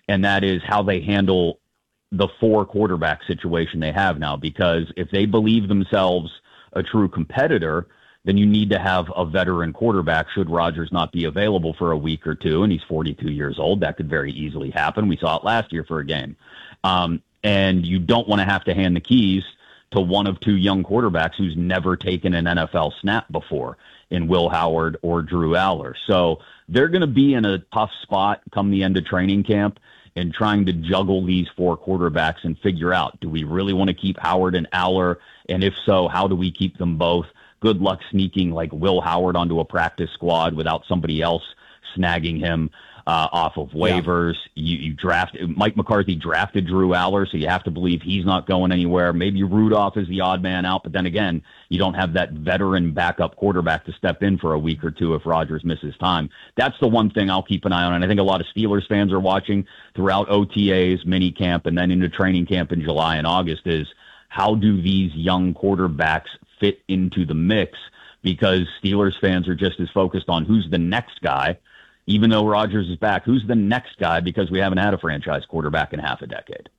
and that is how they handle the 4 quarterback situation they have now. Because if they believe themselves a true competitor, then you need to have a veteran quarterback should Rodgers not be available for a week or two, and he's 42 years old. That could very easily happen. We saw it last year for a game. And you don't want to have to hand the keys to one of 2 young quarterbacks who's never taken an NFL snap before in Will Howard or Drew Aller. So they're going to be in a tough spot come the end of training camp and trying to juggle these 4 quarterbacks and figure out, do we really want to keep Howard and Aller? And if so, how do we keep them both? Good luck sneaking like Will Howard onto a practice squad without somebody else snagging him off of waivers. You draft Mike McCarthy drafted Drew Aller, so you have to believe he's not going anywhere. Maybe Rudolph is the odd man out, but then again, you don't have that veteran backup quarterback to step in for a week or two if Rodgers misses time. That's the one thing I'll keep an eye on, and I think a lot of Steelers fans are watching throughout OTAs, mini camp, and then into training camp in July and August is how do these young quarterbacks fit into the mix, because Steelers fans are just as focused on who's the next guy. Even though Rodgers is back, who's the next guy? Because we haven't had a franchise quarterback in half a decade.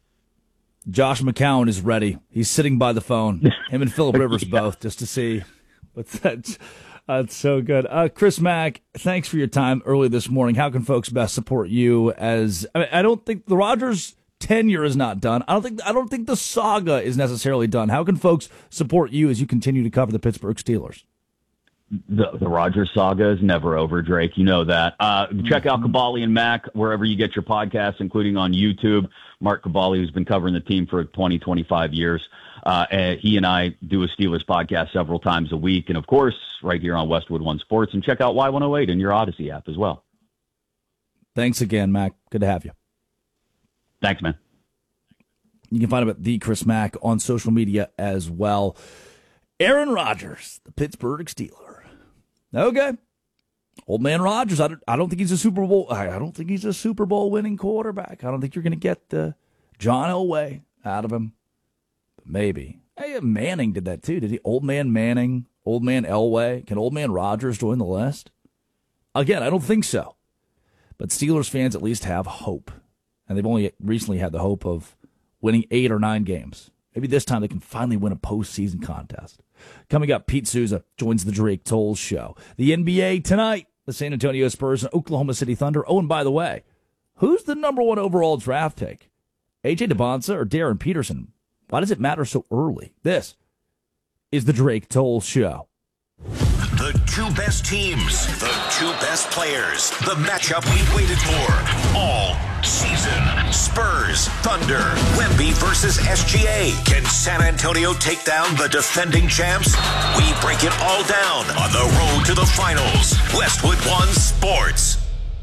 Josh McCown is ready. He's sitting by the phone. Him and Phillip Rivers both, just to see. But that's so good. Chris Mack, thanks for your time early this morning. How can folks best support you? I don't think the Rodgers tenure is not done. I don't think the saga is necessarily done. How can folks support you as you continue to cover the Pittsburgh Steelers? The Rodgers saga is never over, Drake. You know that. Check out Caballi and Mack wherever you get your podcasts, including on YouTube. Mark Caballi, who's been covering the team for 20, 25 years. And he and I do a Steelers podcast several times a week. And, of course, right here on Westwood One Sports. And check out Y108 in your Odyssey app as well. Thanks again, Mac. Good to have you. Thanks, man. You can find him at the Chris Mack on social media as well. Aaron Rodgers, the Pittsburgh Steelers. Okay, old man Rodgers. I don't think he's a Super Bowl. I don't think he's a Super Bowl winning quarterback. I don't think you're going to get the John Elway out of him. But maybe. Hey, Manning did that too. Did he? Old man Manning, old man Elway. Can old man Rodgers join the list? Again, I don't think so. But Steelers fans at least have hope, and they've only recently had the hope of winning 8 or 9 games. Maybe this time they can finally win a postseason contest. Coming up, Pete Souza joins the Drake Tolles Show. The NBA tonight, the San Antonio Spurs and Oklahoma City Thunder. Oh, and by the way, who's the number 1 overall draft pick? A.J. DeBonsa or Darren Peterson? Why does it matter so early? This is the Drake Tolles Show. The 2 best teams, the 2 best players, the matchup we've waited for all season. Spurs, Thunder, Wemby versus SGA. Can San Antonio take down the defending champs? We break it all down on the road to the finals. Westwood One Sports.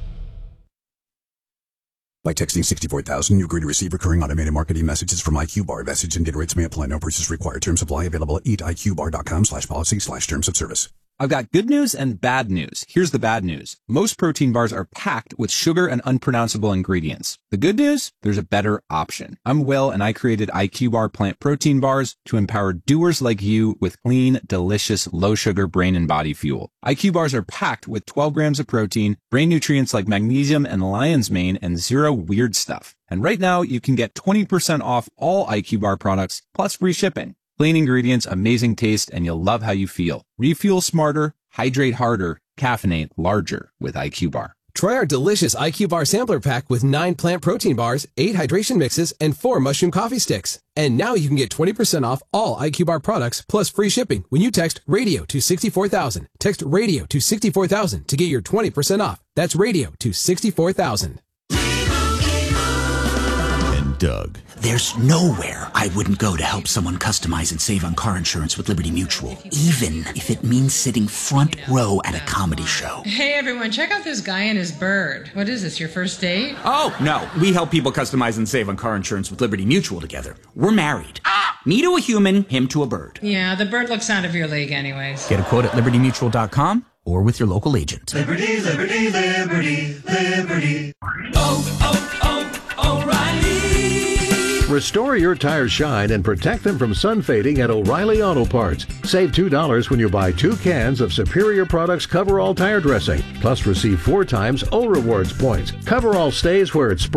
By texting 64,000, you agree to receive recurring automated marketing messages from IQ Bar. Message and data rates may apply. No purchase required. Terms apply. Available at eatiqbar.com/policy/terms of service. I've got good news and bad news. Here's the bad news. Most protein bars are packed with sugar and unpronounceable ingredients. The good news? There's a better option. I'm Will, and I created IQ Bar plant protein bars to empower doers like you with clean, delicious, low-sugar brain and body fuel. IQ bars are packed with 12 grams of protein, brain nutrients like magnesium and lion's mane, and 0 weird stuff. And right now, you can get 20% off all IQ Bar products, plus free shipping. Clean ingredients, amazing taste, and you'll love how you feel. Refuel smarter, hydrate harder, caffeinate larger with IQ Bar. Try our delicious IQ Bar sampler pack with 9 plant protein bars, 8 hydration mixes, and 4 mushroom coffee sticks. And now you can get 20% off all IQ Bar products plus free shipping when you text RADIO to 64,000. Text RADIO to 64,000 to get your 20% off. That's RADIO to 64,000. Doug. There's nowhere I wouldn't go to help someone customize and save on car insurance with Liberty Mutual, even if it means sitting front row at a comedy show. Hey everyone, check out this guy and his bird. What is this, your first date? Oh, no. We help people customize and save on car insurance with Liberty Mutual together. We're married. Me to a human, him to a bird. Yeah, the bird looks out of your league anyways. Get a quote at libertymutual.com or with your local agent. Liberty, liberty, liberty, liberty. O'Reilly. Restore your tires shine and protect them from sun fading at O'Reilly Auto Parts. Save $2 when you buy 2 cans of Superior Products Coverall tire dressing. Plus receive 4 times O Rewards points. Coverall stays where it's